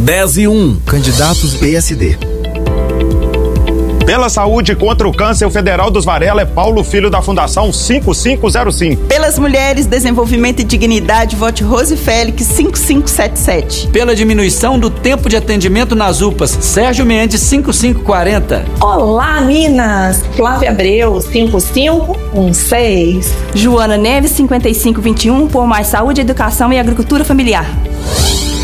10-1. Candidatos PSD. Pela saúde contra o câncer, o Federal dos Varela é Paulo Filho, da Fundação 5505. Pelas mulheres, desenvolvimento e dignidade, vote Rose Félix 5577. Pela diminuição do tempo de atendimento nas UPAs, Sérgio Mendes 5540. Olá, Minas! Flávia Abreu 5516. Joana Neves 5521, por mais saúde, educação e agricultura familiar.